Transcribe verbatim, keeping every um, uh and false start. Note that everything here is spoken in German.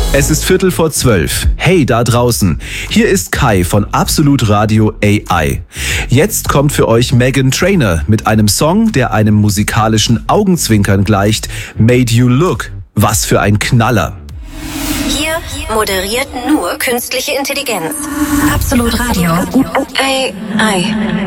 Es ist Viertel vor zwölf. Hey da draußen, hier ist Kai von Absolut Radio A I. Jetzt kommt für euch Meghan Trainor mit einem Song, der einem musikalischen Augenzwinkern gleicht. Made You Look. Was für ein Knaller. Hier moderiert nur künstliche Intelligenz. Absolut Radio A I.